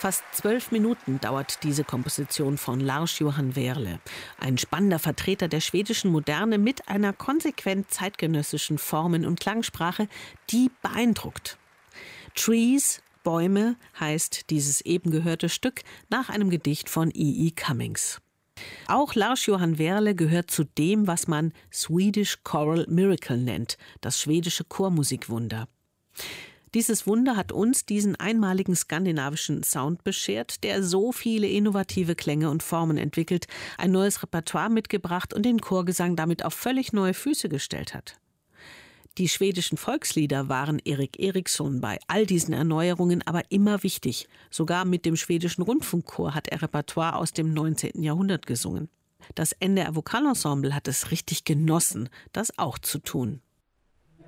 Fast 12 Minuten dauert diese Komposition von Lars-Johan Wehrle. Ein spannender Vertreter der schwedischen Moderne mit einer konsequent zeitgenössischen Formen- und Klangsprache, die beeindruckt. Trees, Bäume heißt dieses eben gehörte Stück nach einem Gedicht von E.E. Cummings. Auch Lars-Johan Wehrle gehört zu dem, was man Swedish Choral Miracle nennt, das schwedische Chormusikwunder. Dieses Wunder hat uns diesen einmaligen skandinavischen Sound beschert, der so viele innovative Klänge und Formen entwickelt, ein neues Repertoire mitgebracht und den Chorgesang damit auf völlig neue Füße gestellt hat. Die schwedischen Volkslieder waren Erik Eriksson bei all diesen Erneuerungen aber immer wichtig. Sogar mit dem schwedischen Rundfunkchor hat er Repertoire aus dem 19. Jahrhundert gesungen. Das NDR Vokalensemble hat es richtig genossen, das auch zu tun.